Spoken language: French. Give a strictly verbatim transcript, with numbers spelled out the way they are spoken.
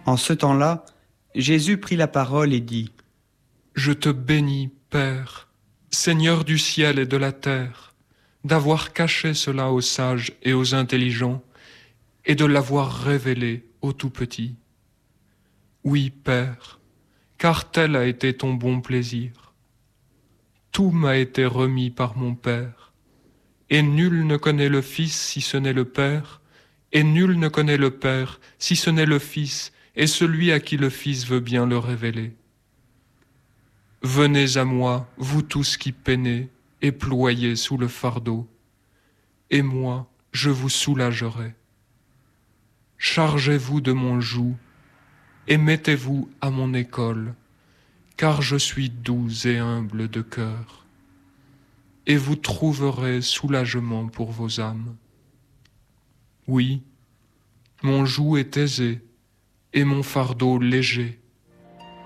En ce temps-là, Jésus prit la parole et dit : Je te bénis, Père, Seigneur du ciel et de la terre, d'avoir caché cela aux sages et aux intelligents, et de l'avoir révélé aux tout-petits. Oui, Père, car tel a été ton bon plaisir. Tout m'a été remis par mon Père, et nul ne connaît le Fils si ce n'est le Père, et nul ne connaît le Père si ce n'est le Fils, et celui à qui le Fils veut bien le révéler. Venez à moi, vous tous qui peinez et ployez sous le fardeau, et moi, je vous soulagerai. Chargez-vous de mon joug, et mettez-vous à mon école, car je suis doux et humble de cœur, et vous trouverez soulagement pour vos âmes. Oui, mon joug est aisé, et mon fardeau léger.